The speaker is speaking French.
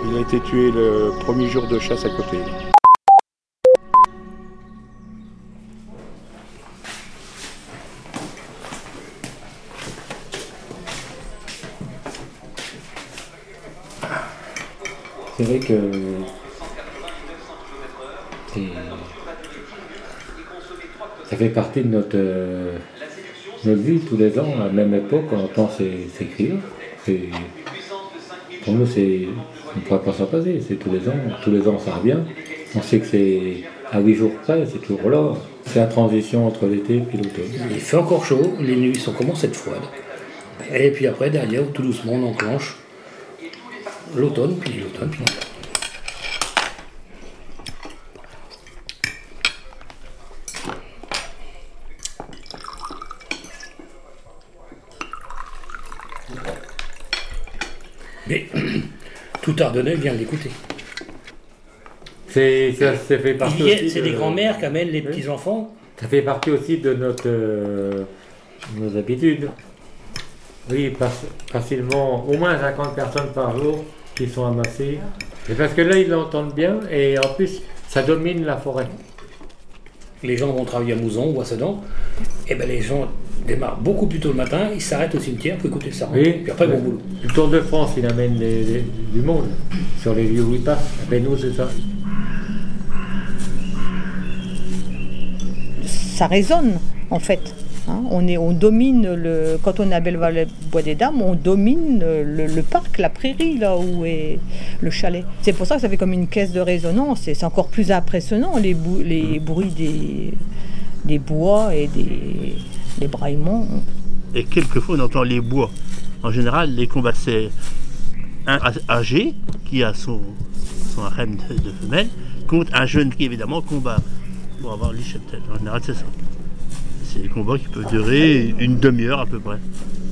Il a été tué le premier jour de chasse à côté. C'est vrai que ça fait partie de notre vie tous les ans, à la même époque, on entend ces cris-là. Pour nous, on ne pourrait pas s'en passer, c'est tous les ans ça revient. On sait que c'est à 8 jours près, c'est toujours là. C'est la transition entre l'été et l'automne. Il fait encore chaud, les nuits commencent à être froides. Et puis après, derrière, tout doucement, on enclenche l'automne, puis l'automne. Mais tout Ardennais vient l'écouter. Ça fait partie aussi c'est des grands-mères qui amènent les petits-enfants. Ça fait partie aussi de nos habitudes. Oui, facilement, au moins 50 personnes par jour qui sont amassées. Et parce que là, ils l'entendent bien et en plus, ça domine la forêt. Les gens vont travailler à Mouzon ou à Sedan, et ben les gens démarrent beaucoup plus tôt le matin, ils s'arrêtent au cimetière pour écouter ça. Oui, puis après, bon boulot. Le Tour de France, il amène du monde sur les lieux où il passe. Ben nous, c'est ça. Ça résonne, en fait. Hein, on domine, quand on est à Belleval-Bois des Dames, on domine le parc, la prairie, là où est le chalet. C'est pour ça que ça fait comme une caisse de résonance, et c'est encore plus impressionnant, les bruits des bois et des braillements. Et quelquefois, on entend les bois. En général, les combats, c'est un âgé qui a son harem de femelles contre un jeune qui, évidemment, combat pour avoir les cheptels. En général, c'est ça. C'est des combats qui peuvent durer une demi-heure à peu près.